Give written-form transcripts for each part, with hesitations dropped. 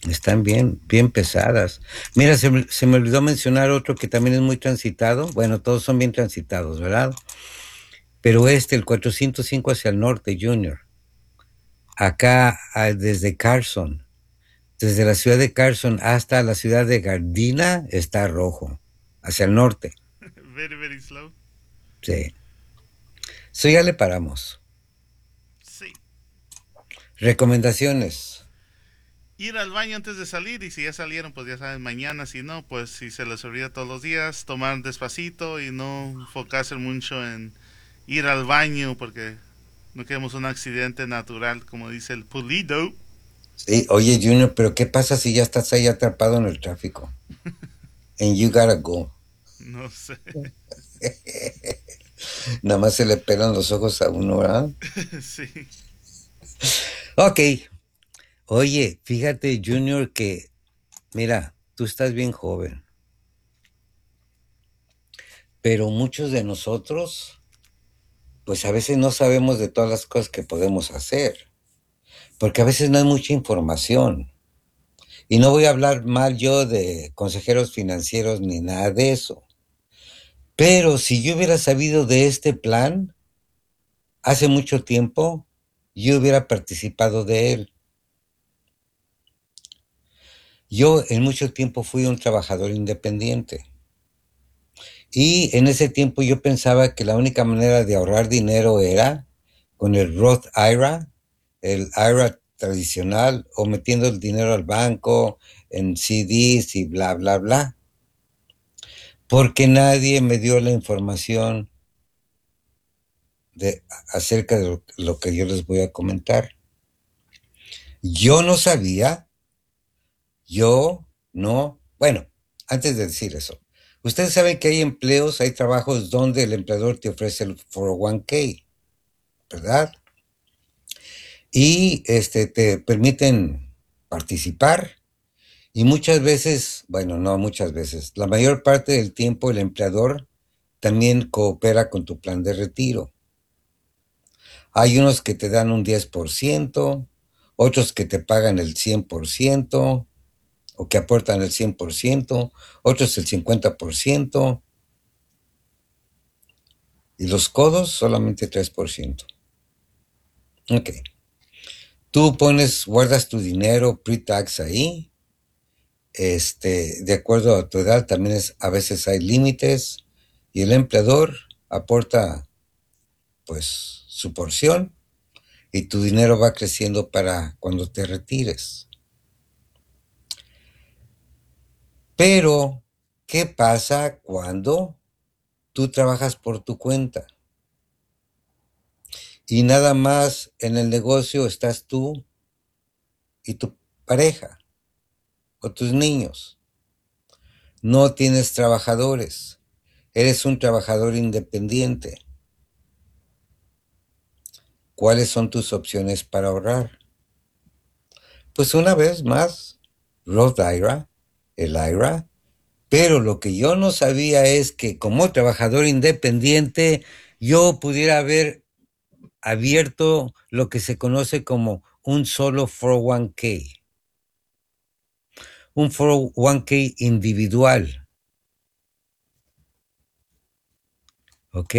Están bien, bien pesadas. Mira, se me olvidó mencionar otro que también es muy transitado. Bueno, todos son bien transitados, ¿verdad? Pero el 405 hacia el norte, Junior. Acá, desde Carson, desde la ciudad de Carson hasta la ciudad de Gardena, está rojo. Hacia el norte. Very, very slow. Sí. Eso ya le paramos. Sí. Recomendaciones. Ir al baño antes de salir y si ya salieron, pues ya saben, mañana, si no, pues si se les olvida todos los días, tomar despacito y no enfocarse mucho en ir al baño porque no queremos un accidente natural, como dice el pulido. Sí, oye, Junior, pero ¿qué pasa si ya estás ahí atrapado en el tráfico? And you gotta go. No sé. Nada más se le pelan los ojos a uno, ¿verdad? Sí. Ok. Oye, fíjate, Junior, que, mira, tú estás bien joven, pero muchos de nosotros, pues a veces no sabemos de todas las cosas que podemos hacer, porque a veces no hay mucha información. Y no voy a hablar mal yo de consejeros financieros ni nada de eso. Pero si yo hubiera sabido de este plan hace mucho tiempo, yo hubiera participado de él. Yo en mucho tiempo fui un trabajador independiente. Y en ese tiempo yo pensaba que la única manera de ahorrar dinero era con el Roth IRA, el IRA tradicional, o metiendo el dinero al banco, en CDs y bla, bla, bla. Porque nadie me dio la información de, acerca de lo que yo les voy a comentar. Yo no sabía, yo no, bueno, antes de decir eso, ustedes saben que hay empleos, hay trabajos donde el empleador te ofrece el 401k, ¿verdad? Y te permiten participar y muchas veces, bueno, no muchas veces, la mayor parte del tiempo el empleador también coopera con tu plan de retiro. Hay unos que te dan un 10%, otros que te pagan el 100% o que aportan el 100%, otros el 50% y los codos solamente 3%. Ok. Tú guardas tu dinero pre-tax ahí, de acuerdo a tu edad, también a veces hay límites y el empleador aporta pues su porción y tu dinero va creciendo para cuando te retires. Pero, ¿qué pasa cuando tú trabajas por tu cuenta y nada más en el negocio estás tú y tu pareja o tus niños? No tienes trabajadores, eres un trabajador independiente. ¿Cuáles son tus opciones para ahorrar? Pues una vez más, Roth IRA, el IRA, pero lo que yo no sabía es que como trabajador independiente yo pudiera haber abierto lo que se conoce como un solo 401k, un 401k individual, ¿ok?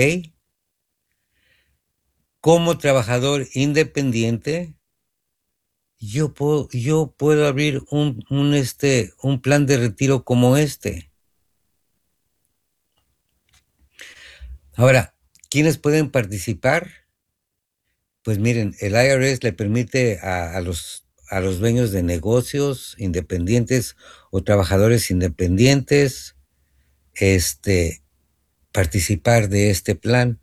Como trabajador independiente, yo puedo abrir un plan de retiro como este. Ahora, ¿quiénes pueden participar? Pues miren, el IRS le permite a los dueños de negocios independientes o trabajadores independientes, este, participar de este plan.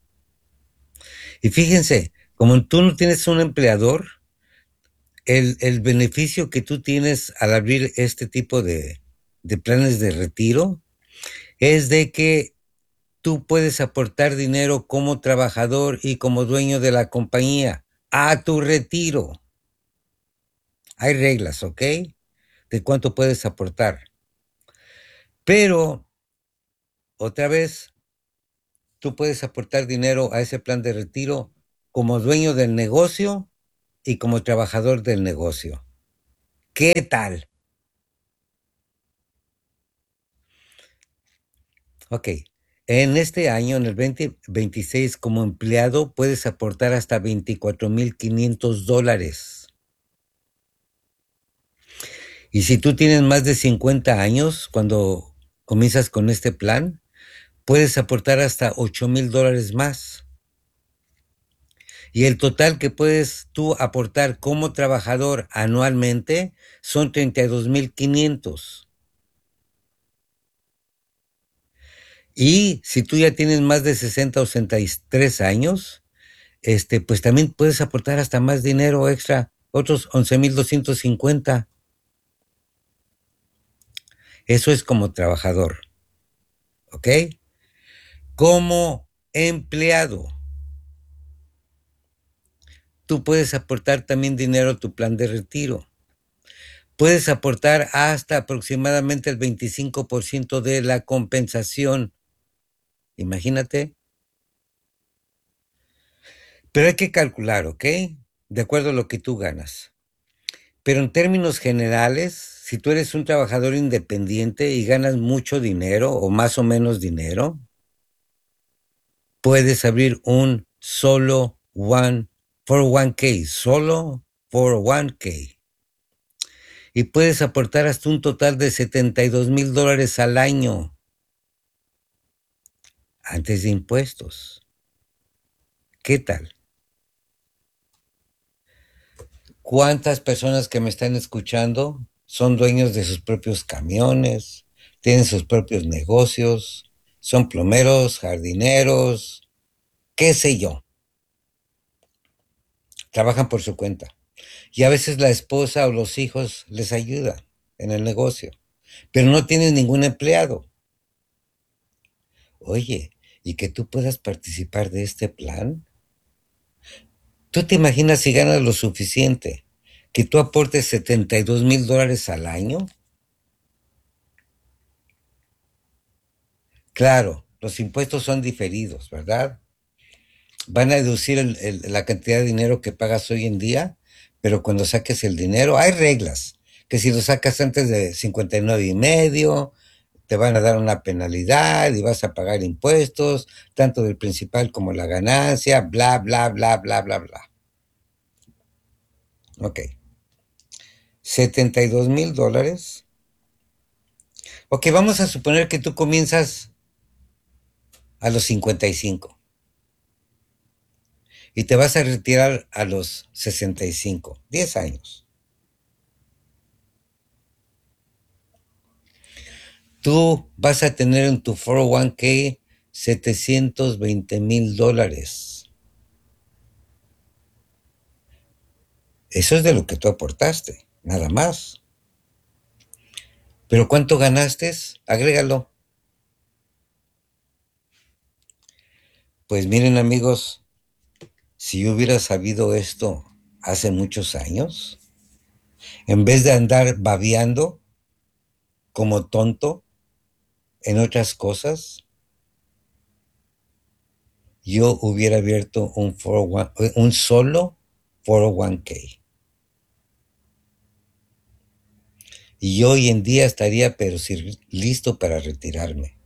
Y fíjense, como tú no tienes un empleador, el beneficio que tú tienes al abrir este tipo de planes de retiro es de que tú puedes aportar dinero como trabajador y como dueño de la compañía a tu retiro. Hay reglas, ¿ok? De cuánto puedes aportar. Pero, otra vez, tú puedes aportar dinero a ese plan de retiro como dueño del negocio y como trabajador del negocio. ¿Qué tal? Ok. En este año, en el 2026, como empleado, puedes aportar hasta $24,500. Y si tú tienes más de 50 años, cuando comienzas con este plan, puedes aportar hasta $8,000 más. Y el total que puedes tú aportar como trabajador anualmente son 32,500. Y si tú ya tienes más de 60 o 63 años, pues también puedes aportar hasta más dinero extra, otros 11,250. Eso es como trabajador, ¿ok? Como empleado, tú puedes aportar también dinero a tu plan de retiro. Puedes aportar hasta aproximadamente el 25% de la compensación. Imagínate. Pero hay que calcular, ¿ok? De acuerdo a lo que tú ganas. Pero en términos generales, si tú eres un trabajador independiente y ganas mucho dinero o más o menos dinero, puedes abrir un solo 401k, solo 401k. Y puedes aportar hasta un total de $72,000 al año antes de impuestos. ¿Qué tal? ¿Cuántas personas que me están escuchando son dueños de sus propios camiones, tienen sus propios negocios, son plomeros, jardineros, qué sé yo? Trabajan por su cuenta. Y a veces la esposa o los hijos les ayudan en el negocio, pero no tienen ningún empleado. Oye, ¿y que tú puedas participar de este plan? ¿Tú te imaginas si ganas lo suficiente que tú aportes $72,000 al año? Claro, los impuestos son diferidos, ¿verdad? Van a deducir la cantidad de dinero que pagas hoy en día, pero cuando saques el dinero, hay reglas, que si lo sacas antes de 59 y medio, te van a dar una penalidad y vas a pagar impuestos, tanto del principal como la ganancia, bla, bla, bla, bla, bla, bla. Ok. $72,000. Ok, vamos a suponer que tú comienzas a los 55 y te vas a retirar a los 65, 10 años. Tú vas a tener en tu 401k $720,000. Eso es de lo que tú aportaste, nada más. Pero ¿cuánto ganaste? Agrégalo. Pues miren amigos, si yo hubiera sabido esto hace muchos años, en vez de andar babeando como tonto en otras cosas, yo hubiera abierto un solo 401k. Y yo hoy en día estaría pero sí, listo para retirarme.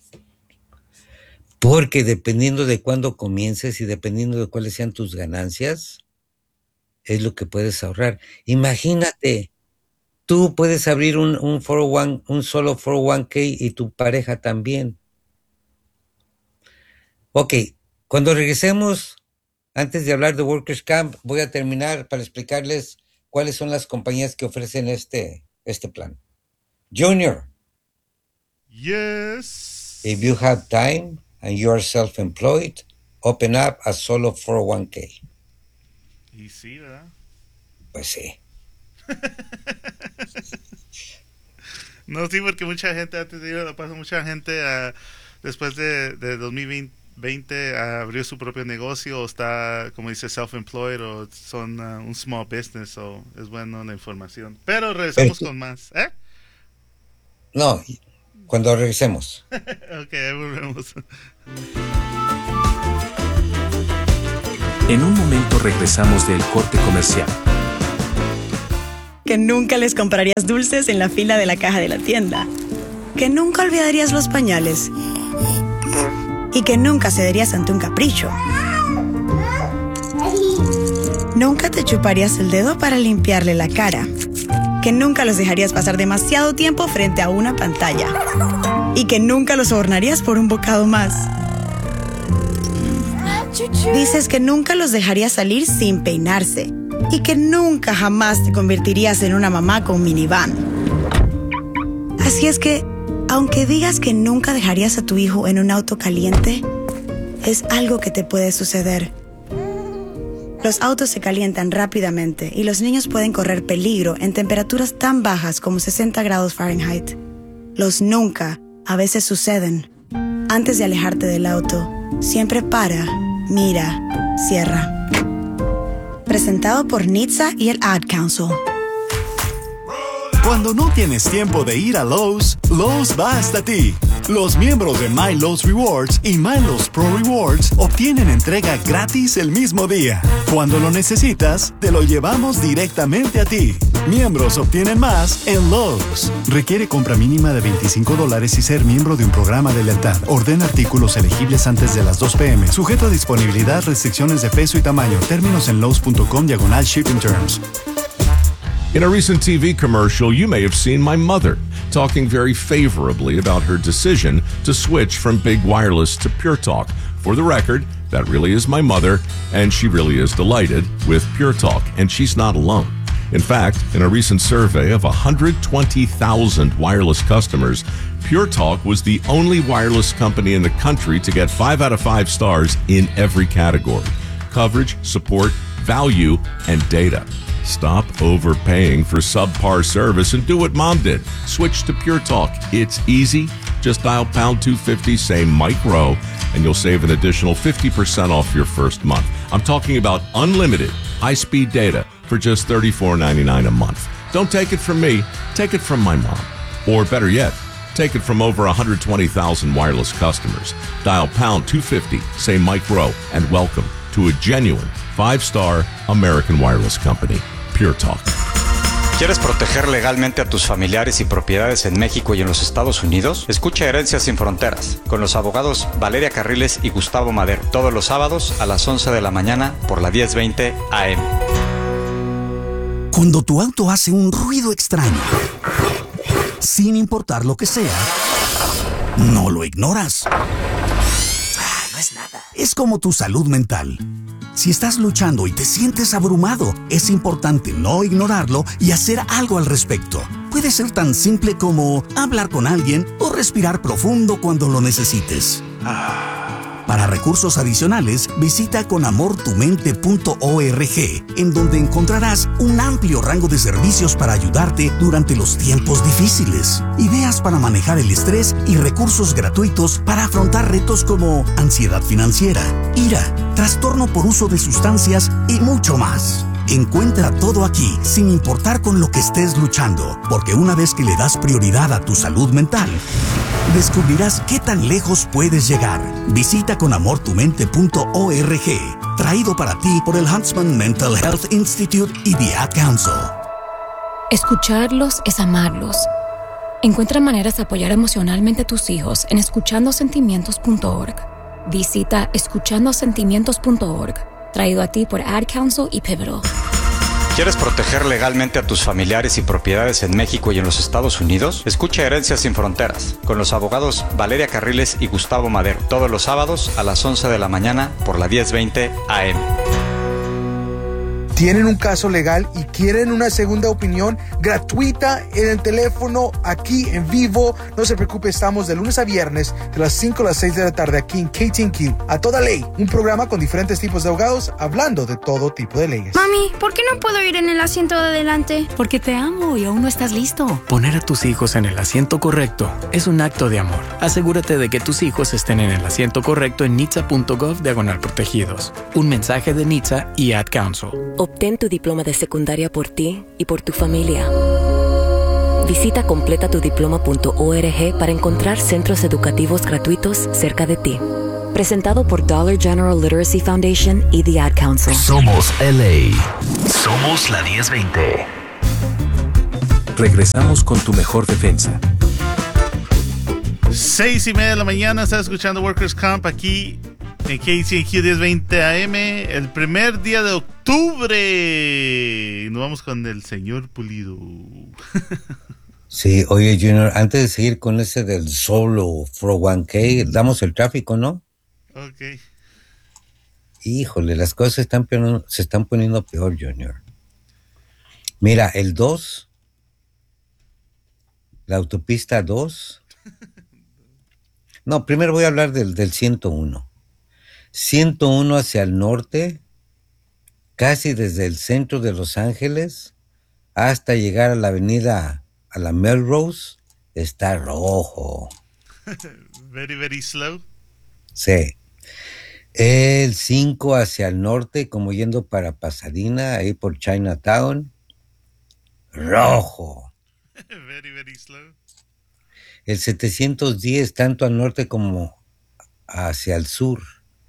Porque dependiendo de cuándo comiences y dependiendo de cuáles sean tus ganancias, es lo que puedes ahorrar. Imagínate, tú puedes abrir un 401, un solo 401k y tu pareja también. Ok, cuando regresemos, antes de hablar de Workers Camp, voy a terminar para explicarles cuáles son las compañías que ofrecen este plan. Junior, Yes. if you have time and you are self-employed, open up a solo 401k. Y sí, ¿verdad? Pues sí. No, sí, porque mucha gente, antes de ir a La Paz, mucha gente después de 2020 abrió su propio negocio o está, como dice, self-employed o son un small business o es bueno la información. Pero Pero, regresamos con más. ¿Eh? no, cuando regresemos. Ok, ahí volvemos. En un momento regresamos del corte comercial. Que nunca les comprarías dulces en la fila de la caja de la tienda. Que nunca olvidarías los pañales. Y que nunca cederías ante un capricho. Nunca te chuparías el dedo para limpiarle la cara. Que nunca los dejarías pasar demasiado tiempo frente a una pantalla. Y que nunca los sobornarías por un bocado más. Dices que nunca los dejarías salir sin peinarse. Y que nunca jamás te convertirías en una mamá con minivan. Así es que, aunque digas que nunca dejarías a tu hijo en un auto caliente, es algo que te puede suceder. Los autos se calientan rápidamente y los niños pueden correr peligro en temperaturas tan bajas como 60 grados Fahrenheit. Los nunca a veces suceden. Antes de alejarte del auto, siempre para, mira, cierra. Presentado por NHTSA y el Ad Council. Cuando no tienes tiempo de ir a Lowe's, Lowe's va hasta ti. Los miembros de My Lowe's Rewards y My Lowe's Pro Rewards obtienen entrega gratis el mismo día. Cuando lo necesitas, te lo llevamos directamente a ti. Miembros obtienen más en Lowe's. Requiere compra mínima de $25 y ser miembro de un programa de lealtad. Ordena artículos elegibles antes de las 2 p.m. Sujeto a disponibilidad, restricciones de peso y tamaño. Términos en lowes.com/shipping terms. In a recent TV commercial, you may have seen my mother talking very favorably about her decision to switch from big wireless to Pure Talk. For the record, that really is my mother, and she really is delighted with Pure Talk, and she's not alone. In fact, in a recent survey of 120,000 wireless customers, Pure Talk was the only wireless company in the country to get 5 out of 5 stars in every category: coverage, support, value, and data. Stop overpaying for subpar service and do what Mom did. Switch to Pure Talk. It's easy. Just dial pound 250, say Mike Rowe, and you'll save an additional 50% off your first month. I'm talking about unlimited high-speed data for just $34.99 a month. Don't take it from me. Take it from my mom. Or better yet, take it from over 120,000 wireless customers. Dial pound 250, say Mike Rowe, and welcome to a genuine 5-star American wireless company. Pure Talk. ¿Quieres proteger legalmente a tus familiares y propiedades en México y en los Estados Unidos? Escucha Herencias sin Fronteras con los abogados Valeria Carriles y Gustavo Madero todos los sábados a las 11 de la mañana por la 1020 AM. Cuando tu auto hace un ruido extraño, sin importar lo que sea, no lo ignoras. No es nada. Es como tu salud mental. Si estás luchando y te sientes abrumado, es importante no ignorarlo y hacer algo al respecto. Puede ser tan simple como hablar con alguien o respirar profundo cuando lo necesites. Para recursos adicionales, visita conamortumente.org, en donde encontrarás un amplio rango de servicios para ayudarte durante los tiempos difíciles, ideas para manejar el estrés y recursos gratuitos para afrontar retos como ansiedad financiera, ira, trastorno por uso de sustancias y mucho más. Encuentra todo aquí, sin importar con lo que estés luchando, porque una vez que le das prioridad a tu salud mental, descubrirás qué tan lejos puedes llegar. Visita conamortumente.org, traído para ti por el Huntsman Mental Health Institute y The Ad Council. Escucharlos es amarlos. Encuentra maneras de apoyar emocionalmente a tus hijos en escuchandosentimientos.org. Visita escuchandosentimientos.org, traído a ti por Ad Council y Pivotal. ¿Quieres proteger legalmente a tus familiares y propiedades en México y en los Estados Unidos? Escucha Herencias sin Fronteras con los abogados Valeria Carriles y Gustavo Madero todos los sábados a las 11 de la mañana por la 1020 AM. ¿Tienen un caso legal y quieren una segunda opinión gratuita en el teléfono aquí en vivo? No se preocupe, estamos de lunes a viernes de las 5 a las 6 de la tarde aquí en KTNQ. A Toda Ley, un programa con diferentes tipos de abogados hablando de todo tipo de leyes. Mami, ¿por qué no puedo ir en el asiento de adelante? Porque te amo y aún no estás listo. Poner a tus hijos en el asiento correcto es un acto de amor. Asegúrate de que tus hijos estén en el asiento correcto en NHTSA.gov/protegidos. Un mensaje de NHTSA y Ad Council. Obtén tu diploma de secundaria por ti y por tu familia. Visita completatudiploma.org para encontrar centros educativos gratuitos cerca de ti. Presentado por Dollar General Literacy Foundation y The Ad Council. Somos LA. Somos la 1020. Regresamos con tu mejor defensa. 6:30 de la mañana, estás escuchando Workers Camp aquí en KTNQ 1020 AM, el primer día de octubre. Y nos vamos con el señor Pulido. Sí, oye, Junior, antes de seguir con ese del solo 401k, damos el tráfico, ¿no? Ok. Híjole, las cosas se están poniendo peor, Junior. Mira, el 2, la autopista 2. No, primero voy a hablar del 101. 101 hacia el norte, casi desde el centro de Los Ángeles hasta llegar a la avenida, a la Melrose, está rojo. Very, very slow. Sí. El 5 hacia el norte, como yendo para Pasadena, ahí por Chinatown, rojo. Very, very slow. El 710, tanto al norte como hacia el sur,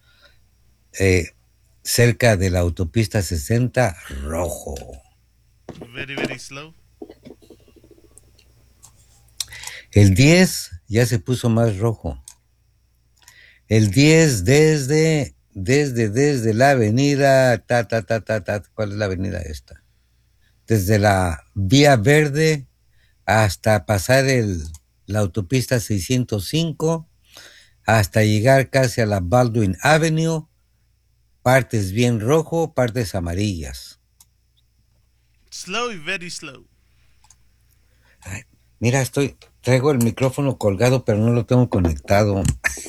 cerca de la autopista 60, rojo. Very, very slow. El 10 ya se puso más rojo. El 10 desde la avenida, ¿cuál es la avenida esta? Desde la Vía Verde hasta pasar la autopista 605, hasta llegar casi a la Baldwin Avenue, partes bien rojo, partes amarillas. Slow y very slow. Ay, mira, traigo el micrófono colgado, pero no lo tengo conectado.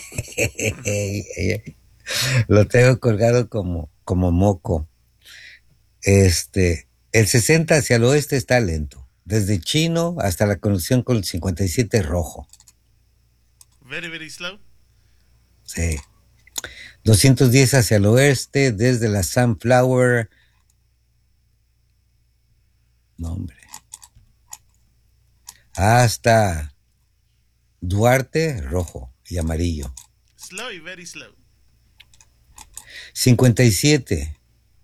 Lo tengo colgado como moco. El 60 hacia el oeste está lento. Desde Chino hasta la conexión con el 57 rojo. Very, very slow. Sí. 210 hacia el oeste, desde la Sunflower. No, hombre. Hasta Duarte, rojo y amarillo. Slow y very slow. 57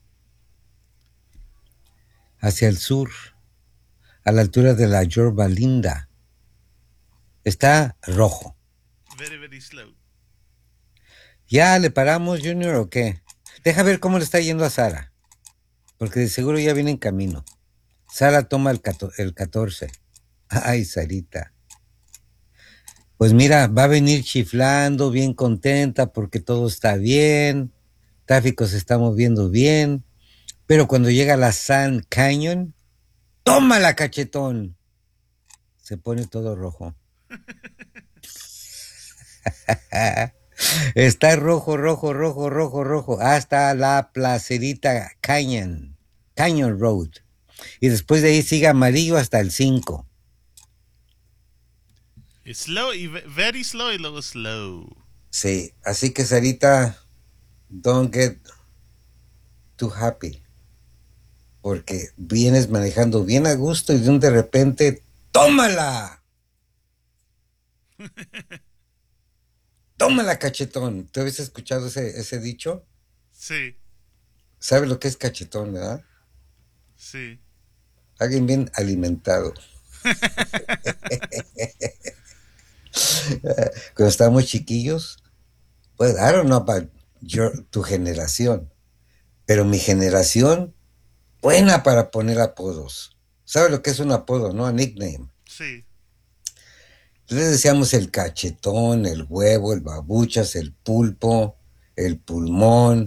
hacia el sur, a la altura de la Yorba Linda, está rojo. Very, very slow. ¿Ya le paramos, Junior, o qué? Deja ver cómo le está yendo a Sara, porque de seguro ya viene en camino. Sara toma el 14. Ay, Sarita. Pues mira, va a venir chiflando, bien contenta porque todo está bien, tráfico se está moviendo bien, pero cuando llega a la Sand Canyon, ¡tómala, cachetón! Se pone todo rojo. Está rojo, hasta la Placerita Canyon Road. Y después de ahí sigue amarillo hasta el 5. Slow y very slow y luego slow. Sí, así que Sarita, don't get too happy. Porque vienes manejando bien a gusto y de repente, ¡tómala! ¡Tómala, cachetón! ¿Tú habías escuchado ese dicho? Sí. ¿Sabes lo que es cachetón, verdad? Sí. Alguien bien alimentado. Cuando estábamos chiquillos, pues, I don't know about tu generación, pero mi generación, buena para poner apodos. ¿Sabes lo que es un apodo, no? A nickname. Sí. Les decíamos el cachetón, el huevo, el babuchas, el pulpo, el pulmón,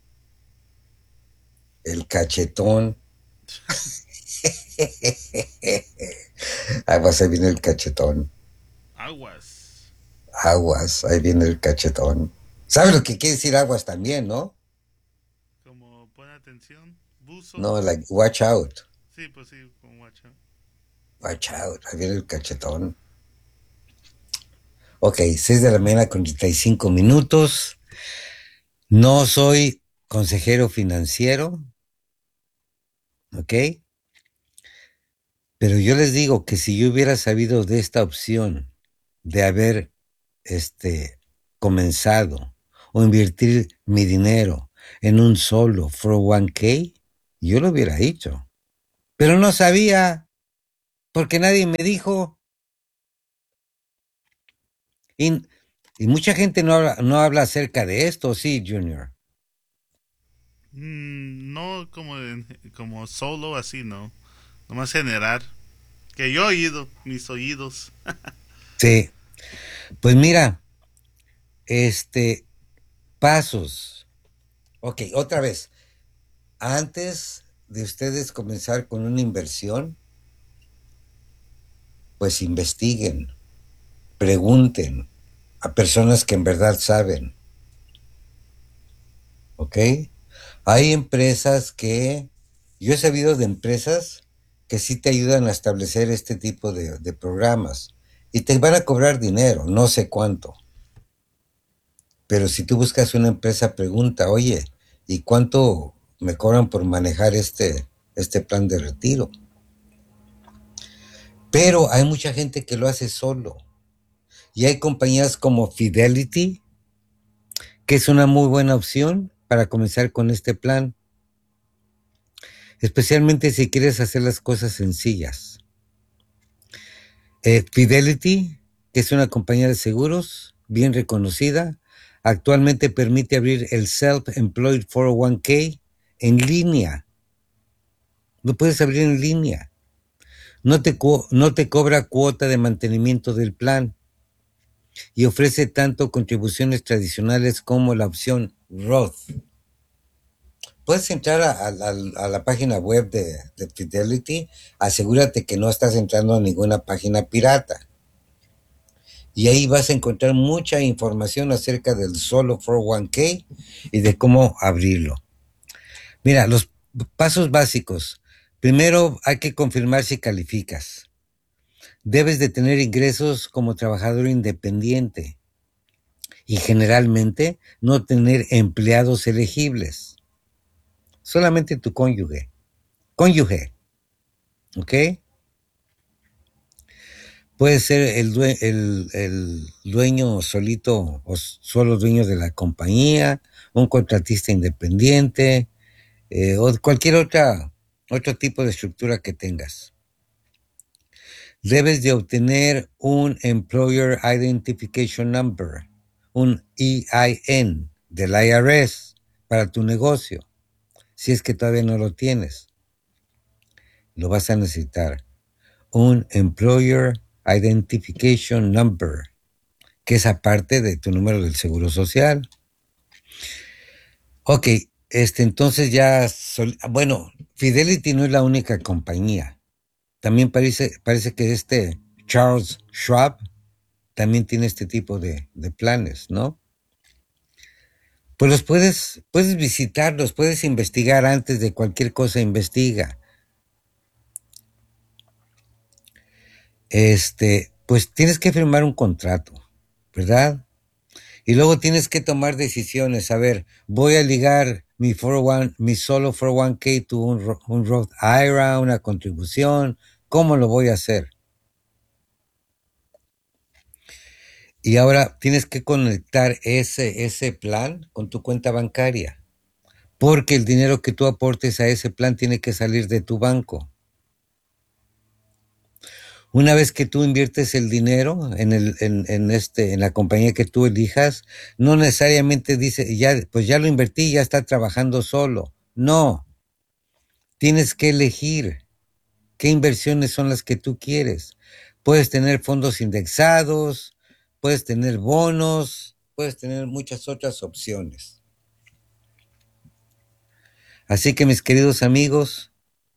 el cachetón. Aguas, ahí viene el cachetón. Aguas, ahí viene el cachetón. ¿Sabes lo que quiere decir aguas también, no? Como pon atención, buzo. No, like watch out. Sí, pues sí, como watch out. Watch out, ahí viene el cachetón. Ok, 6 de la mañana con 35 minutos. No soy consejero financiero, ¿ok? Pero yo les digo que si yo hubiera sabido de esta opción de haber comenzado o invertir mi dinero en un solo 401k, yo lo hubiera hecho. Pero no sabía, porque nadie me dijo. Y, y mucha gente no habla acerca de esto, sí, Junior. No como solo así, no. Nomás generar. Que yo he oído, mis oídos. Sí, pues mira, pasos. Ok, otra vez. Antes de ustedes comenzar con una inversión, pues investiguen, pregunten a personas que en verdad saben, ¿ok? Hay empresas yo he sabido de empresas que sí te ayudan a establecer este tipo de programas y te van a cobrar dinero, no sé cuánto. Pero si tú buscas una empresa, pregunta, oye, ¿y cuánto me cobran por manejar este plan de retiro? Pero hay mucha gente que lo hace solo. Y hay compañías como Fidelity, que es una muy buena opción para comenzar con este plan, especialmente si quieres hacer las cosas sencillas. Fidelity, que es una compañía de seguros bien reconocida, actualmente permite abrir el Self-Employed 401k en línea. Lo puedes abrir en línea. No te cobra cuota de mantenimiento del plan y ofrece tanto contribuciones tradicionales como la opción Roth. Puedes entrar a la página web de Fidelity, asegúrate que no estás entrando a ninguna página pirata. Y ahí vas a encontrar mucha información acerca del solo 401k y de cómo abrirlo. Mira, los pasos básicos. Primero hay que confirmar si calificas. Debes de tener ingresos como trabajador independiente y generalmente no tener empleados elegibles. Solamente tu cónyuge. ¿Ok? Puede ser el dueño solito o solo dueño de la compañía, un contratista independiente, o cualquier otro tipo de estructura que tengas. Debes de obtener un Employer Identification Number, un EIN del IRS para tu negocio. Si es que todavía no lo tienes, lo vas a necesitar. Un Employer Identification Number, que es aparte de tu número del Seguro Social. Ok, entonces bueno, Fidelity no es la única compañía. También parece que Charles Schwab también tiene este tipo de planes, ¿no? Pues puedes visitarlos, puedes investigar antes de cualquier cosa, investiga. Pues tienes que firmar un contrato, ¿verdad? Y luego tienes que tomar decisiones. A ver, voy a ligar mi solo 401k to un Roth IRA, una contribución. ¿Cómo lo voy a hacer? Y ahora tienes que conectar ese plan con tu cuenta bancaria, porque el dinero que tú aportes a ese plan tiene que salir de tu banco. Una vez que tú inviertes el dinero en la compañía que tú elijas, no necesariamente dice, pues ya lo invertí, ya está trabajando solo. No, tienes que elegir qué inversiones son las que tú quieres. Puedes tener fondos indexados, puedes tener bonos, puedes tener muchas otras opciones. Así que mis queridos amigos,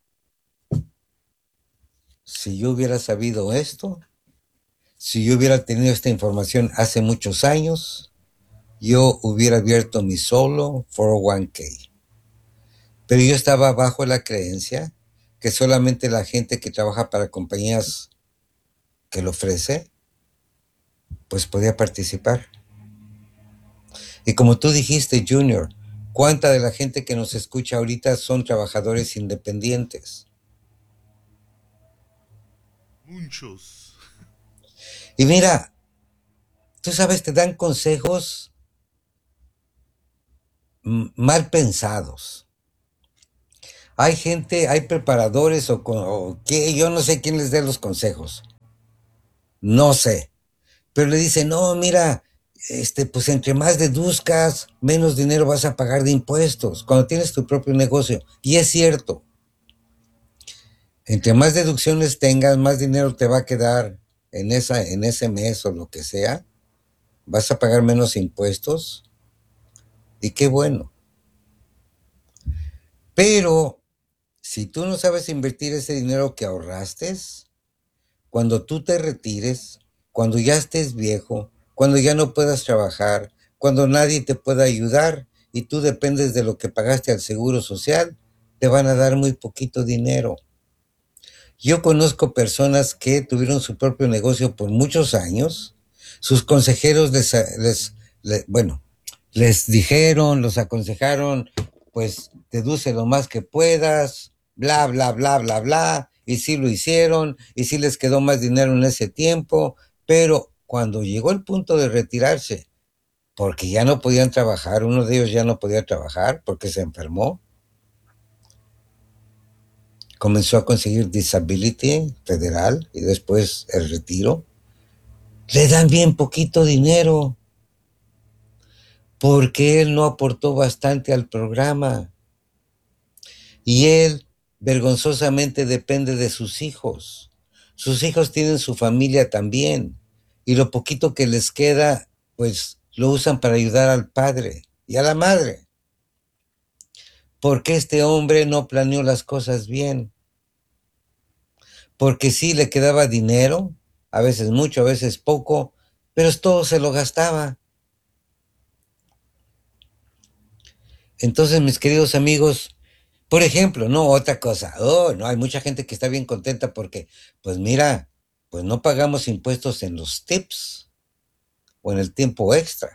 si yo hubiera sabido esto, si yo hubiera tenido esta información hace muchos años, yo hubiera abierto mi solo 401k. Pero yo estaba bajo la creencia que solamente la gente que trabaja para compañías que lo ofrece, pues podía participar. Y como tú dijiste, Junior, ¿cuánta de la gente que nos escucha ahorita son trabajadores independientes? Muchos. Y mira, tú sabes, te dan consejos mal pensados. Hay gente, hay preparadores o que yo no sé quién les dé los consejos. No sé. Pero le dice, no, mira, pues entre más deduzcas, menos dinero vas a pagar de impuestos cuando tienes tu propio negocio. Y es cierto. Entre más deducciones tengas, más dinero te va a quedar en ese mes o lo que sea. Vas a pagar menos impuestos. Y qué bueno. Pero si tú no sabes invertir ese dinero que ahorraste, cuando tú te retires, cuando ya estés viejo, cuando ya no puedas trabajar, cuando nadie te pueda ayudar y tú dependes de lo que pagaste al seguro social, te van a dar muy poquito dinero. Yo conozco personas que tuvieron su propio negocio por muchos años. Sus consejeros les dijeron, los aconsejaron, pues deduce lo más que puedas, bla, bla, bla, bla, bla, y sí lo hicieron, y sí les quedó más dinero en ese tiempo, pero cuando llegó el punto de retirarse, porque ya no podían trabajar, uno de ellos ya no podía trabajar porque se enfermó, comenzó a conseguir disability federal y después el retiro, le dan bien poquito dinero porque él no aportó bastante al programa y él vergonzosamente depende de sus hijos. Sus hijos tienen su familia también y lo poquito que les queda pues lo usan para ayudar al padre y a la madre. Porque este hombre no planeó las cosas bien. Porque sí le quedaba dinero, a veces mucho, a veces poco, pero todo se lo gastaba. Entonces, mis queridos amigos, por ejemplo, no, otra cosa, no, hay mucha gente que está bien contenta porque, pues mira, pues no pagamos impuestos en los tips o en el tiempo extra.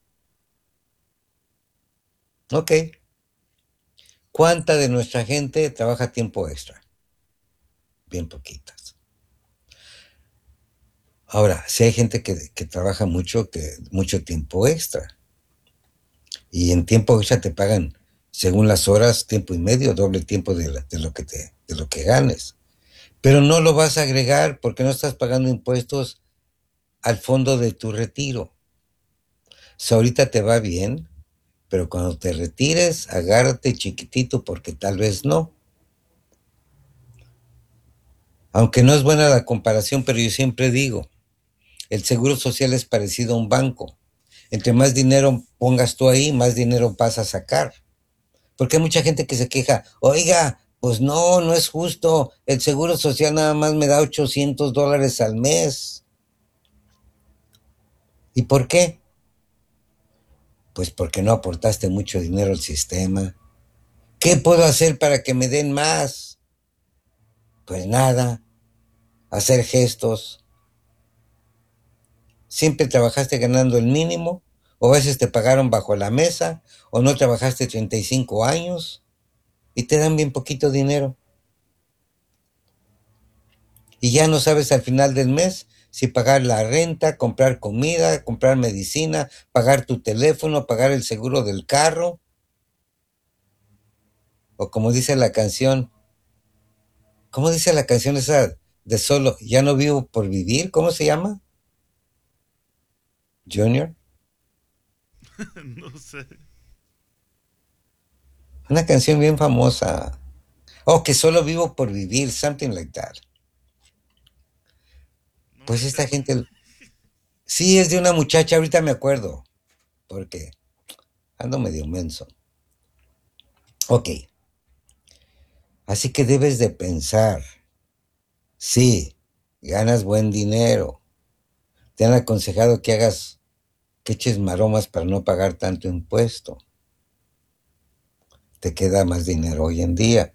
Ok. ¿Cuánta de nuestra gente trabaja tiempo extra? Bien poquitas. Ahora, si hay gente que trabaja mucho tiempo extra. Y en tiempo extra te pagan, según las horas, tiempo y medio, doble tiempo de lo que ganes. Pero no lo vas a agregar porque no estás pagando impuestos al fondo de tu retiro. Si ahorita te va bien, pero cuando te retires, agárrate chiquitito porque tal vez no. Aunque no es buena la comparación, pero yo siempre digo, el seguro social es parecido a un banco. Entre más dinero pongas tú ahí, más dinero vas a sacar. Porque hay mucha gente que se queja, oiga, pues no es justo, el seguro social nada más me da $800 al mes. ¿Y por qué? Pues porque no aportaste mucho dinero al sistema. ¿Qué puedo hacer para que me den más? Pues nada, hacer gestos. Siempre trabajaste ganando el mínimo, o a veces te pagaron bajo la mesa, o no trabajaste 35 años y te dan bien poquito dinero. Y ya no sabes al final del mes si pagar la renta, comprar comida, comprar medicina, pagar tu teléfono, pagar el seguro del carro. O como dice la canción, ¿cómo dice la canción esa de Solo? Ya no vivo por vivir, ¿cómo se llama? Junior. No sé. Una canción bien famosa. Oh, que solo vivo por vivir, something like that. Pues esta gente, sí, es de una muchacha, ahorita me acuerdo, porque ando medio menso. Ok, así que debes de pensar, sí, ganas buen dinero, te han aconsejado que eches maromas para no pagar tanto impuesto, te queda más dinero hoy en día,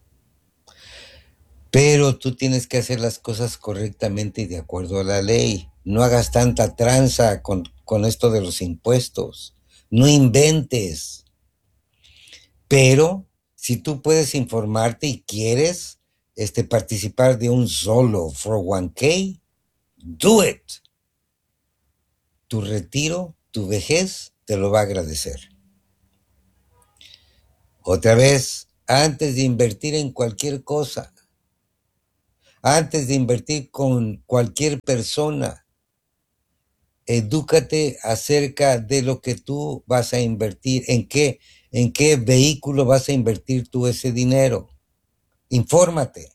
pero tú tienes que hacer las cosas correctamente y de acuerdo a la ley. No hagas tanta tranza con esto de los impuestos. No inventes. Pero si tú puedes informarte y quieres participar de un solo 401k, do it. Tu retiro, tu vejez, te lo va a agradecer. Otra vez, antes de invertir en cualquier cosa, antes de invertir con cualquier persona, edúcate acerca de lo que tú vas a invertir, en qué vehículo vas a invertir tú ese dinero. Infórmate.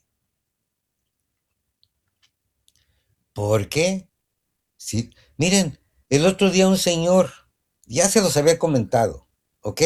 ¿Por qué? Sí. Miren, el otro día un señor, ya se los había comentado, ¿ok?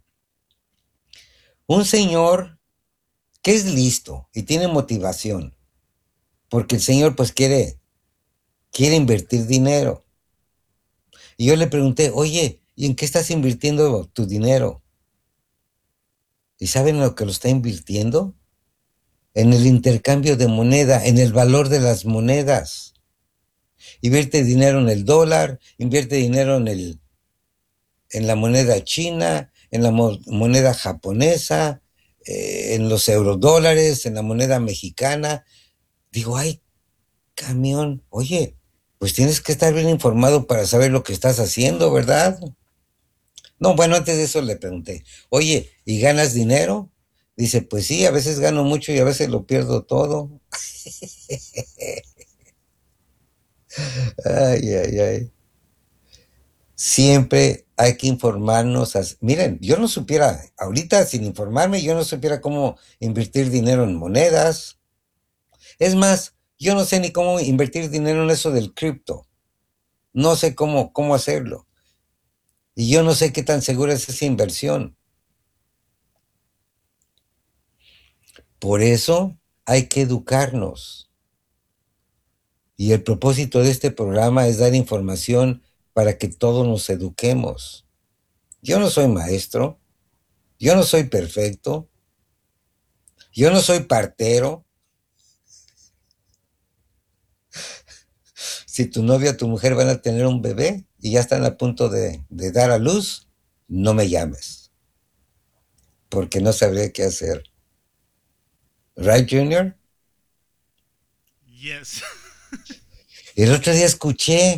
Un señor que es listo y tiene motivación, porque el señor pues quiere invertir dinero. Y yo le pregunté, oye, ¿y en qué estás invirtiendo tu dinero? ¿Y saben lo que lo está invirtiendo? En el intercambio de moneda, en el valor de las monedas. Invierte dinero en el dólar, invierte dinero en la moneda china, en la moneda japonesa, en los eurodólares, en la moneda mexicana. Digo, ay, camión, oye, pues tienes que estar bien informado para saber lo que estás haciendo, ¿verdad? No, bueno, antes de eso le pregunté, oye, ¿y ganas dinero? Dice, pues sí, a veces gano mucho y a veces lo pierdo todo. Ay, ay, ay. Siempre hay que informarnos. Miren, yo no supiera, ahorita sin informarme, yo no supiera cómo invertir dinero en monedas. Es más, yo no sé ni cómo invertir dinero en eso del cripto. No sé cómo hacerlo. Y yo no sé qué tan segura es esa inversión. Por eso hay que educarnos. Y el propósito de este programa es dar información para que todos nos eduquemos. Yo no soy maestro, yo no soy perfecto, yo no soy partero. Si tu novia o tu mujer van a tener un bebé y ya están a punto de dar a luz, no me llames, porque no sabré qué hacer. ¿Right, Junior? Yes. El otro día escuché,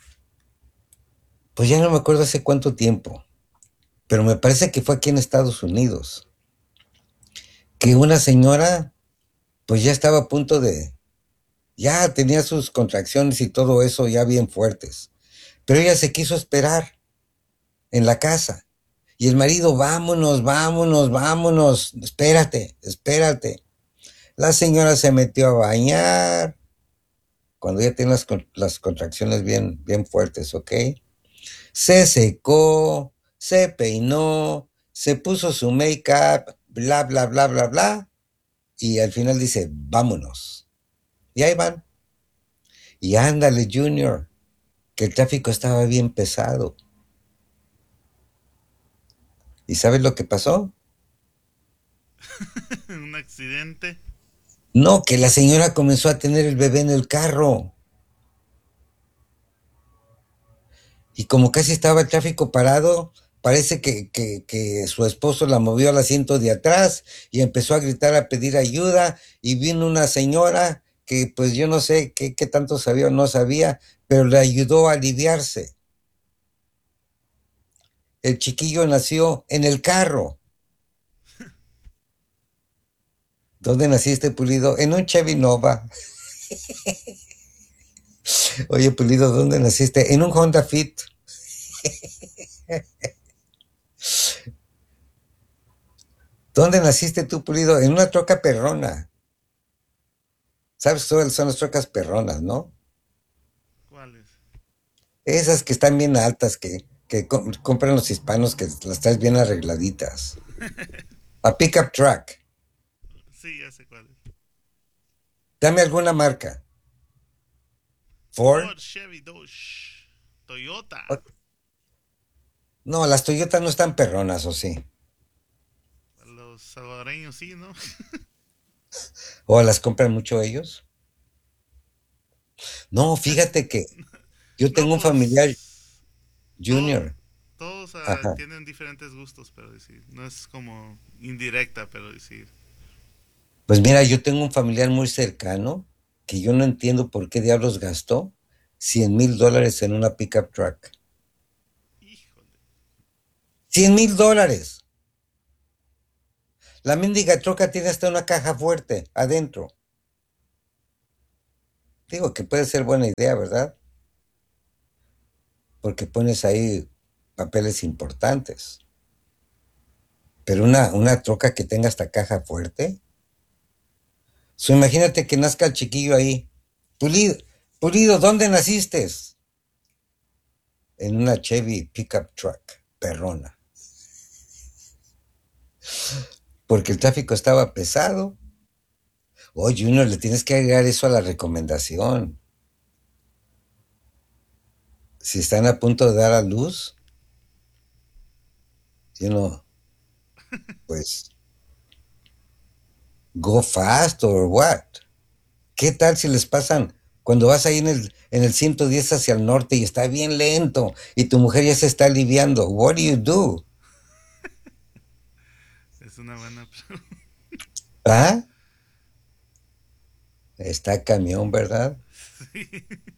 pues ya no me acuerdo hace cuánto tiempo, pero me parece que fue aquí en Estados Unidos, que una señora, pues ya estaba a punto ya tenía sus contracciones y todo eso ya bien fuertes, pero ella se quiso esperar en la casa. Y el marido, vámonos, vámonos, vámonos, espérate, espérate. La señora se metió a bañar, cuando ya tiene las contracciones bien fuertes, ¿ok? Se secó, se peinó, se puso su make-up, bla, bla, bla, bla, bla, y al final dice, vámonos. Y ahí van. Y ándale, Junior, que el tráfico estaba bien pesado. ¿Y sabes lo que pasó? Un accidente. No, que la señora comenzó a tener el bebé en el carro. Y como casi estaba el tráfico parado, parece que su esposo la movió al asiento de atrás y empezó a gritar, a pedir ayuda, y vino una señora que pues yo no sé qué tanto sabía o no sabía, pero le ayudó a aliviarse. El chiquillo nació en el carro. ¿Dónde naciste, Pulido? En un Chevy Nova. Oye, Pulido, ¿dónde naciste? En un Honda Fit. ¿Dónde naciste tú, Pulido? En una troca perrona. ¿Sabes cuáles son las trocas perronas, no? ¿Cuáles? Esas que están bien altas, que compran los hispanos, que las traes bien arregladitas. A pickup truck. Sí, ya sé cuáles. Dame alguna marca. Ford. Chevy, Dodge, Toyota. No, las Toyotas no están perronas, ¿o sí? Los salvadoreños sí, ¿no? ¿O las compran mucho ellos? No, fíjate que yo tengo un familiar, Junior. Todos tienen diferentes gustos, pero decir, no es como indirecta, pero decir. Pues mira, yo tengo un familiar muy cercano que yo no entiendo por qué diablos gastó $100,000 en una pickup truck. $100,000. La mendiga troca tiene hasta una caja fuerte adentro. Digo que puede ser buena idea, ¿verdad? Porque pones ahí papeles importantes. Pero una troca que tenga hasta caja fuerte. Imagínate que nazca el chiquillo ahí. Pulido, ¿dónde naciste? En una Chevy pickup truck, perrona. Porque el tráfico estaba pesado. Oye, Junior, le tienes que agregar eso a la recomendación. Si están a punto de dar a luz, pues, go fast or what? ¿Qué tal si les pasan cuando vas ahí en el 110 hacia el norte y está bien lento y tu mujer ya se está aliviando? What do you do? Es una buena pregunta. ¿Ah? Está camión, ¿verdad? Sí.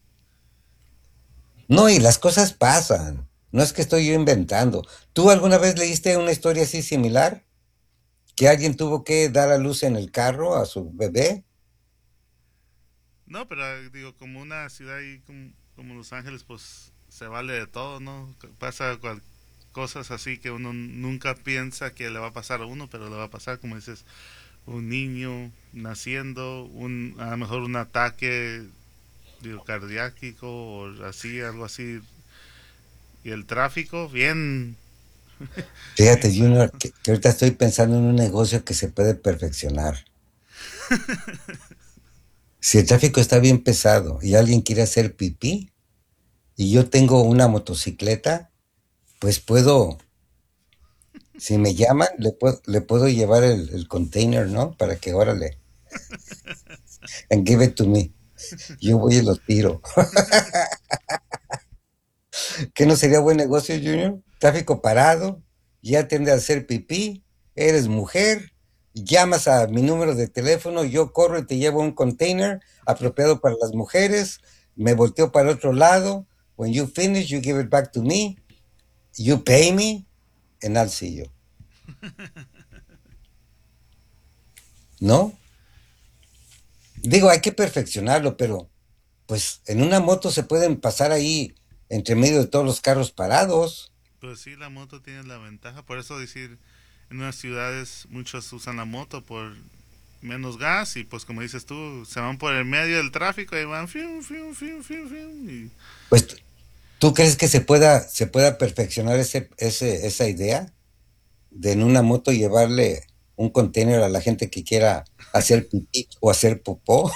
No, y las cosas pasan. No es que estoy yo inventando. ¿Tú alguna vez leíste una historia así similar? ¿Que alguien tuvo que dar a luz en el carro a su bebé? No, pero digo, como una ciudad ahí como Los Ángeles, pues se vale de todo, ¿no? Pasa cosas así que uno nunca piensa que le va a pasar a uno, pero le va a pasar, como dices, un niño naciendo, a lo mejor un ataque cardíaco o así, algo así. Y el tráfico, bien. Fíjate, Junior, que ahorita estoy pensando en un negocio que se puede perfeccionar. Si el tráfico está bien pesado y alguien quiere hacer pipí y yo tengo una motocicleta, pues puedo, si me llaman, le puedo llevar el container, ¿no? Para que, órale, and give it to me. Yo voy y lo tiro. ¿Qué no sería buen negocio, Junior? Tráfico parado, ya tiende a hacer pipí, eres mujer, llamas a mi número de teléfono, yo corro y te llevo un container apropiado para las mujeres, me volteo para otro lado, when you finish, you give it back to me, you pay me, and I'll see you. ¿No? Digo, hay que perfeccionarlo, pero pues en una moto se pueden pasar ahí entre medio de todos los carros parados. Pues sí, la moto tiene la ventaja, por eso decir, en unas ciudades muchos usan la moto por menos gas y pues como dices tú, se van por el medio del tráfico y van fium, fium, fium, fium, fium, y... Pues, ¿tú crees que se pueda perfeccionar esa idea? De en una moto llevarle un container a la gente que quiera hacer pipí o hacer popó.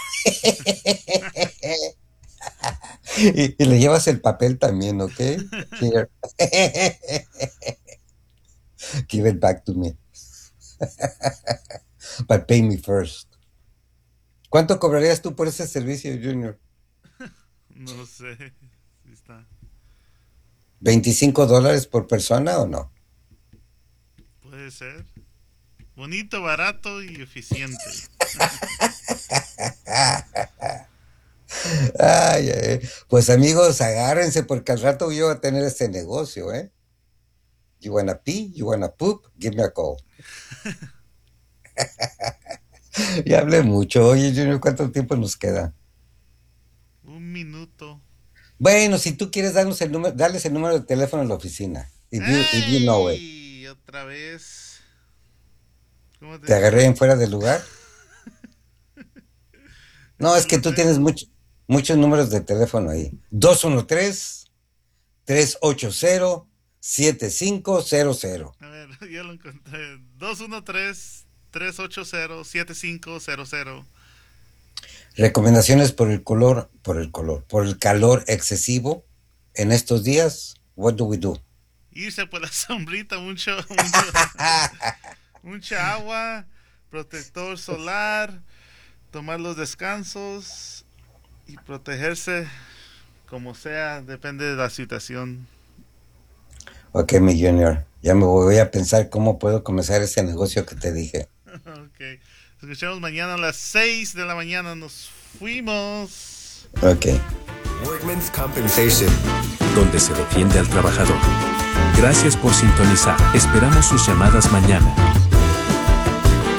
y le llevas el papel también, ¿ok? Here. Give it back to me. But pay me first. ¿Cuánto cobrarías tú por ese servicio, Junior? No sé. Está. ¿$25 por persona o no? Puede ser. Bonito, barato y eficiente. Ay. Pues amigos, agárrense porque al rato yo voy a tener este negocio, ¿eh? You wanna pee? You wanna poop? Give me a call. Ya hablé mucho. Oye, Junior, ¿cuánto tiempo nos queda? 1 minuto. Bueno, si tú quieres darles el número de teléfono a la oficina. If you know it. Otra vez. ¿Te agarré en fuera de lugar? No, es que tú tienes muchos números de teléfono ahí. 213-380-7500. A ver, ya lo encontré. 213-380-7500. Recomendaciones por el calor excesivo en estos días. What do we do? Irse por la sombrita, mucha agua, protector solar, tomar los descansos y protegerse como sea, depende de la situación. Ok, mi Junior, ya me voy a pensar cómo puedo comenzar ese negocio que te dije. Ok, escuchamos mañana a las 6 de la mañana, nos fuimos. Ok. Workman's Compensation, donde se defiende al trabajador. Gracias por sintonizar. Esperamos sus llamadas mañana.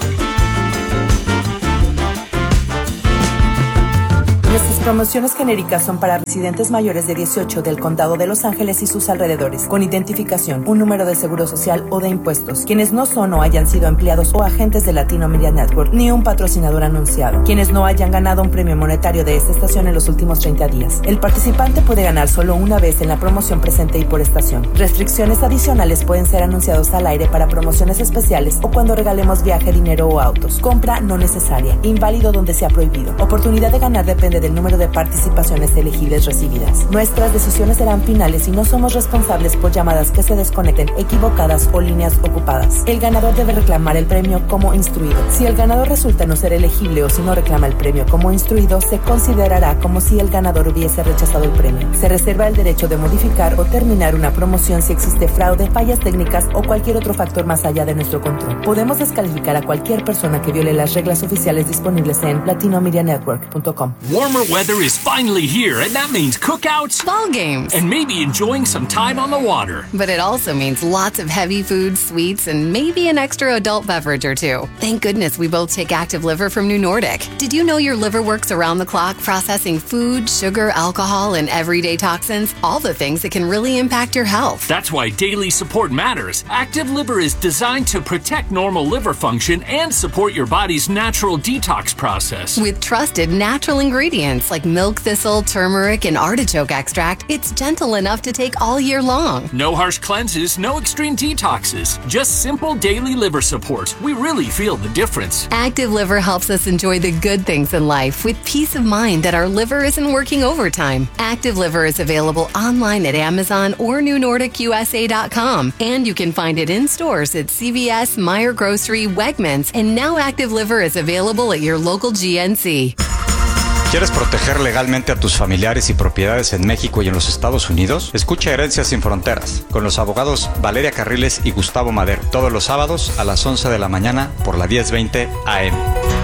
promociones genéricas son para residentes mayores de 18 del condado de Los Ángeles y sus alrededores, con identificación, un número de seguro social o de impuestos, quienes no son o hayan sido empleados o agentes de Latino Media Network, ni un patrocinador anunciado, quienes no hayan ganado un premio monetario de esta estación en los últimos 30 días. El participante puede ganar solo una vez en la promoción presente y por estación. Restricciones adicionales pueden ser anunciados al aire para promociones especiales o cuando regalemos viaje, dinero o autos. Compra no necesaria. Inválido donde sea prohibido. Oportunidad de ganar depende del número de participaciones elegibles recibidas. Nuestras decisiones serán finales y no somos responsables por llamadas que se desconecten, equivocadas o líneas ocupadas. El ganador debe reclamar el premio como instruido. Si el ganador resulta no ser elegible o si no reclama el premio como instruido, se considerará como si el ganador hubiese rechazado el premio. Se reserva el derecho de modificar o terminar una promoción si existe fraude, fallas técnicas o cualquier otro factor más allá de nuestro control. Podemos descalificar a cualquier persona que viole las reglas oficiales disponibles en latinomedianetwork.com. Warmer weather is finally here, and that means cookouts, ball games, and maybe enjoying some time on the water. But it also means lots of heavy foods, sweets, and maybe an extra adult beverage or two. Thank goodness we both take Active Liver from New Nordic. Did you know your liver works around the clock processing food, sugar, alcohol, and everyday toxins? All the things that can really impact your health. That's why daily support matters. Active Liver is designed to protect normal liver function and support your body's natural detox process. With trusted natural ingredients like milk thistle, turmeric, and artichoke extract, it's gentle enough to take all year long. No harsh cleanses, no extreme detoxes. Just simple daily liver support. We really feel the difference. Active Liver helps us enjoy the good things in life with peace of mind that our liver isn't working overtime. Active Liver is available online at Amazon or NewNordicUSA.com. And you can find it in stores at CVS, Meijer Grocery, Wegmans, and now Active Liver is available at your local GNC. ¿Quieres proteger legalmente a tus familiares y propiedades en México y en los Estados Unidos? Escucha Herencias sin Fronteras con los abogados Valeria Carriles y Gustavo Madero todos los sábados a las 11 de la mañana por la 1020 AM.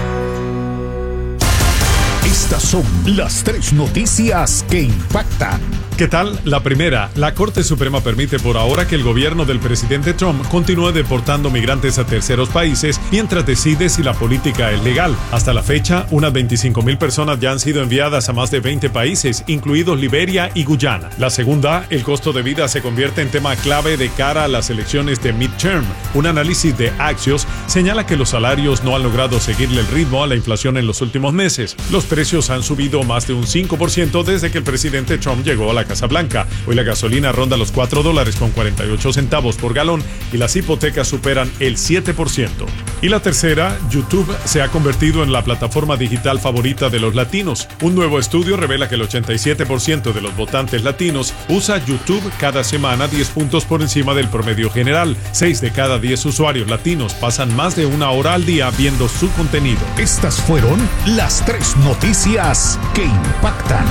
Estas son las 3 noticias que impactan. ¿Qué tal? La primera, la Corte Suprema permite por ahora que el gobierno del presidente Trump continúe deportando migrantes a terceros países mientras decide si la política es legal. Hasta la fecha, unas 25,000 personas ya han sido enviadas a más de 20 países, incluidos Liberia y Guyana. La segunda, el costo de vida se convierte en tema clave de cara a las elecciones de midterm. Un análisis de Axios señala que los salarios no han logrado seguirle el ritmo a la inflación en los últimos meses. Los precios han subido más de un 5% desde que el presidente Trump llegó a la Casa Blanca. Hoy la gasolina ronda los $4.48 por galón y las hipotecas superan el 7%. Y la tercera, YouTube se ha convertido en la plataforma digital favorita de los latinos. Un nuevo estudio revela que el 87% de los votantes latinos usa YouTube cada semana 10 puntos por encima del promedio general. 6 de cada 10 usuarios latinos pasan más de una hora al día viendo su contenido. Estas fueron las 3 noticias que impactan.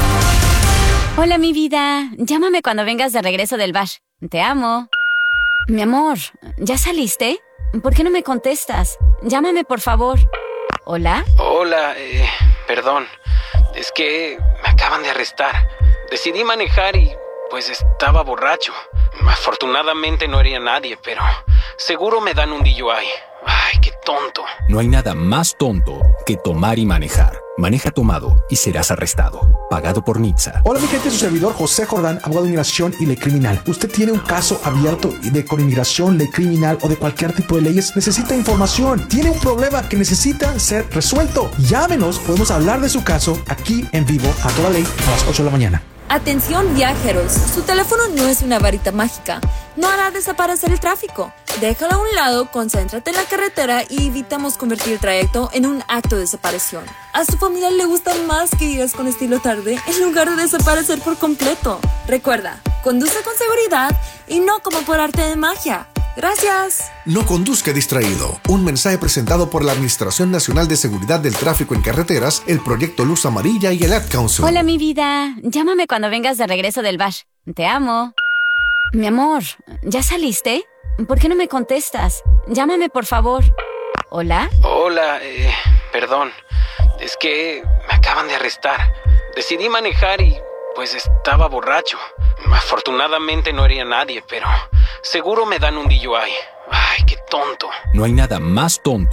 Hola, mi vida. Llámame cuando vengas de regreso del bar. Te amo. Mi amor, ¿ya saliste? ¿Por qué no me contestas? Llámame, por favor. ¿Hola? Hola, perdón. Es que me acaban de arrestar. Decidí manejar y, pues, estaba borracho. Afortunadamente no hería a nadie, pero seguro me dan un DUI. Ay, qué tonto. No hay nada más tonto que tomar y manejar. Maneja tomado y serás arrestado. Pagado por NHTSA. Hola mi gente, su servidor José Jordán, abogado de inmigración y ley criminal. Usted tiene un caso abierto con inmigración, ley criminal o de cualquier tipo de leyes, necesita información, tiene un problema que necesita ser resuelto. Llámenos, podemos hablar de su caso aquí en vivo a toda ley a las 8 de la mañana. Atención viajeros, su teléfono no es una varita mágica, no hará desaparecer el tráfico. Déjalo a un lado, concéntrate en la carretera y evitamos convertir el trayecto en un acto de desaparición. A su familia le gusta más que digas con estilo tarde en lugar de desaparecer por completo. Recuerda, conduce con seguridad y no como por arte de magia. Gracias. No conduzca distraído. Un mensaje presentado por la Administración Nacional de Seguridad del Tráfico en Carreteras, el Proyecto Luz Amarilla y el Ad Council. Hola, mi vida. Llámame cuando vengas de regreso del bar. Te amo. Mi amor, ¿ya saliste? ¿Por qué no me contestas? Llámame, por favor. ¿Hola? Hola, perdón. Es que me acaban de arrestar. Decidí manejar y, pues, estaba borracho. Afortunadamente no hería a nadie, pero seguro me dan un DUI. Ay, qué tonto. No hay nada más tonto que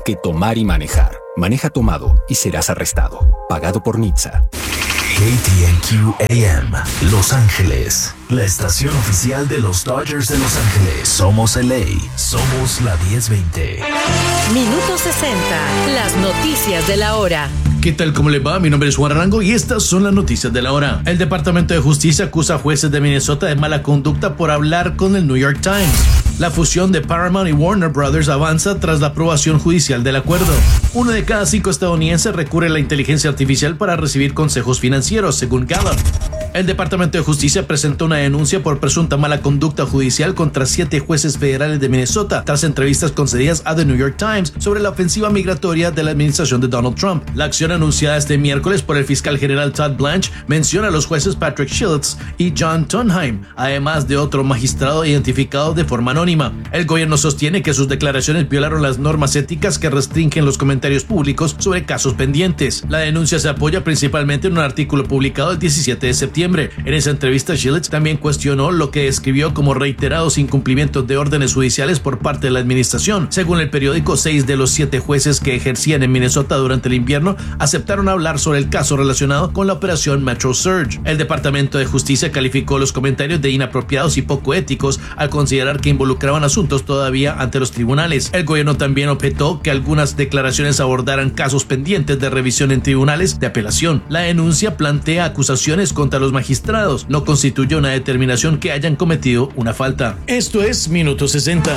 que tomar y manejar. Maneja tomado y serás arrestado. Pagado por NHTSA. KTNQ AM, Los Ángeles. La estación oficial de los Dodgers de Los Ángeles. Somos LA. Somos la 1020. Minuto 60. Las noticias de la hora. ¿Qué tal? ¿Cómo le va? Mi nombre es Juan Arango y estas son las noticias de la hora. El Departamento de Justicia acusa a jueces de Minnesota de mala conducta por hablar con el New York Times. La fusión de Paramount y Warner Brothers avanza tras la aprobación judicial del acuerdo. 1 de cada 5 estadounidenses recurre a la inteligencia artificial para recibir consejos financieros, según Gallup. El Departamento de Justicia presentó una denuncia por presunta mala conducta judicial contra 7 jueces federales de Minnesota tras entrevistas concedidas a The New York Times sobre la ofensiva migratoria de la administración de Donald Trump. La acción anunciada este miércoles por el fiscal general Todd Blanche menciona a los jueces Patrick Schiltz y John Tonheim, además de otro magistrado identificado de forma anónima. El gobierno sostiene que sus declaraciones violaron las normas éticas que restringen los comentarios públicos sobre casos pendientes. La denuncia se apoya principalmente en un artículo publicado el 17 de septiembre. En esa entrevista, Schiltz también cuestionó lo que describió como reiterados incumplimientos de órdenes judiciales por parte de la administración. Según el periódico, 6 de los 7 jueces que ejercían en Minnesota durante el invierno aceptaron hablar sobre el caso relacionado con la operación Metro Surge. El Departamento de Justicia calificó los comentarios de inapropiados y poco éticos al considerar que involucraban asuntos todavía ante los tribunales. El gobierno también objetó que algunas declaraciones abordaran casos pendientes de revisión en tribunales de apelación. La denuncia plantea acusaciones contra los magistrados. No constituye una determinación que hayan cometido una falta. Esto es Minuto 60.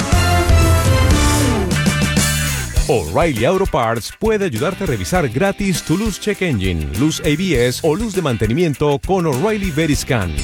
O'Reilly Auto Parts puede ayudarte a revisar gratis tu luz check engine, luz ABS o luz de mantenimiento con O'Reilly Veriscan.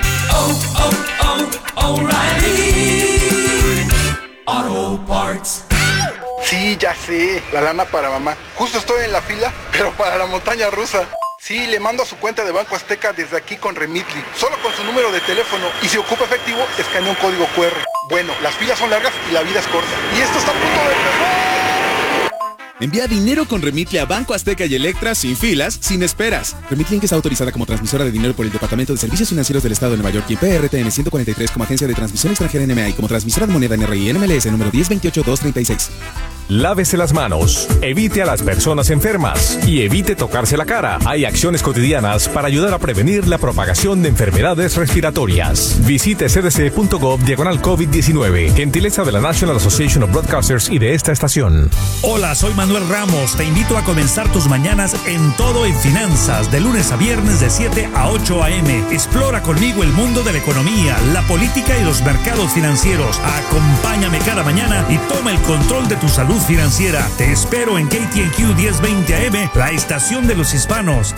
O'Reilly Auto Parts. Sí, ya sé, la lana para mamá. Justo estoy en la fila, pero para la montaña rusa. Sí, le mando a su cuenta de Banco Azteca desde aquí con Remitly, solo con su número de teléfono, y si ocupa efectivo, escanea un código QR. Bueno, las filas son largas y la vida es corta. Y esto está a punto de empezar. Envía dinero con Remitly a Banco Azteca y Electra sin filas, sin esperas. Remitly Inc. está autorizada como transmisora de dinero por el Departamento de Servicios Financieros del Estado de Nueva York y en PRTN 143 como agencia de transmisión extranjera NMA y como transmisora de moneda NRI NMLS número 1028-236. Lávese las manos, evite a las personas enfermas y evite tocarse la cara. Hay acciones cotidianas para ayudar a prevenir la propagación de enfermedades respiratorias. Visite cdc.gov/COVID-19. Gentileza de la National Association of Broadcasters y de esta estación. Hola, soy Manuel Ramos. Te invito a comenzar tus mañanas en Todo en Finanzas, de lunes a viernes de 7 a 8 a.m. Explora conmigo el mundo de la economía, la política y los mercados financieros. Acompáñame cada mañana y toma el control de tu salud financiera. Te espero en KTNQ 1020 AM, la estación de los hispanos.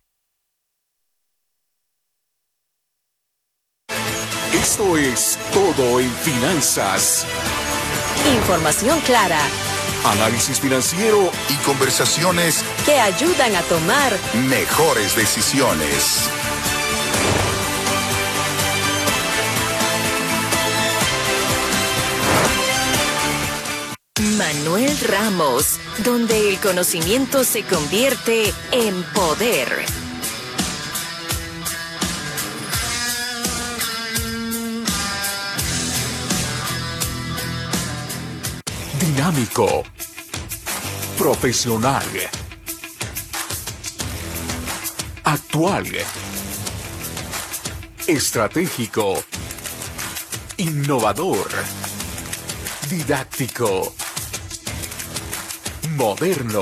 Esto es Todo en Finanzas. Información clara, Análisis financiero y conversaciones que ayudan a tomar mejores decisiones. Manuel Ramos, donde el conocimiento se convierte en poder. Dinámico, profesional, actual, estratégico, innovador, didáctico, moderno.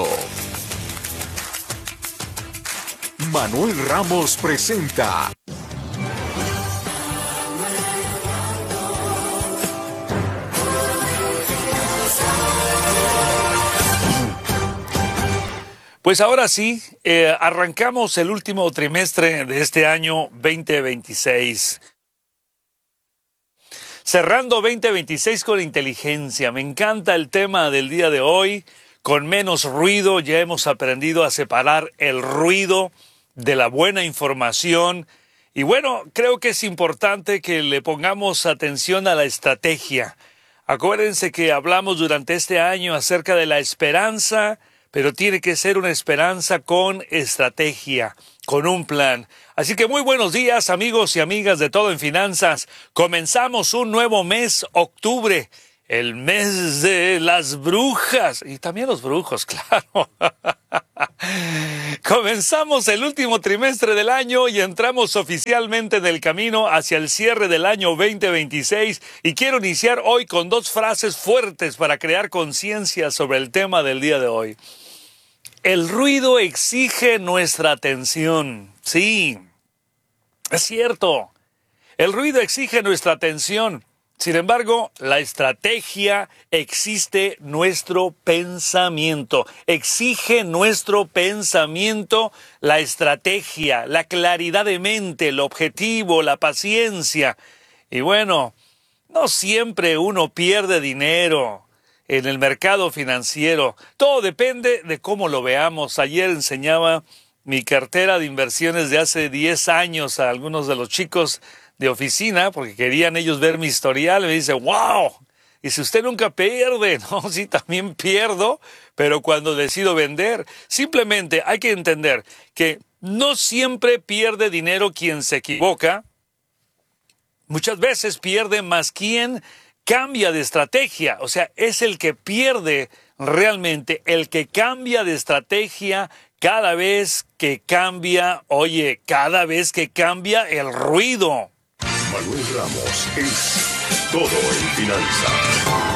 Manuel Ramos presenta Pues ahora sí, arrancamos el último trimestre de este año 2026. Cerrando 2026 con inteligencia. Me encanta el tema del día de hoy. Con menos ruido, ya hemos aprendido a separar el ruido de la buena información. Y bueno, creo que es importante que le pongamos atención a la estrategia. Acuérdense que hablamos durante este año acerca de la esperanza, pero tiene que ser una esperanza con estrategia, con un plan. Así que muy buenos días, amigos y amigas de Todo en Finanzas. Comenzamos un nuevo mes, octubre, el mes de las brujas y también los brujos, claro. Comenzamos el último trimestre del año y entramos oficialmente en el camino hacia el cierre del año 2026 y quiero iniciar hoy con dos frases fuertes para crear conciencia sobre el tema del día de hoy. El ruido exige nuestra atención. Sí, es cierto. El ruido exige nuestra atención. Sin embargo, la estrategia exige nuestro pensamiento. Exige nuestro pensamiento, la estrategia, la claridad de mente, el objetivo, la paciencia. Y bueno, no siempre uno pierde dinero en el mercado financiero. Todo depende de cómo lo veamos. Ayer enseñaba mi cartera de inversiones de hace 10 años a algunos de los chicos de oficina, porque querían ellos ver mi historial, me dice, wow, y si usted nunca pierde, no, sí, también pierdo, pero cuando decido vender, simplemente hay que entender que no siempre pierde dinero quien se equivoca, muchas veces pierde más quien cambia de estrategia, o sea, es el que pierde realmente, el que cambia de estrategia cada vez que cambia, cada vez que cambia el ruido. Manuel Ramos es todo en finanzas.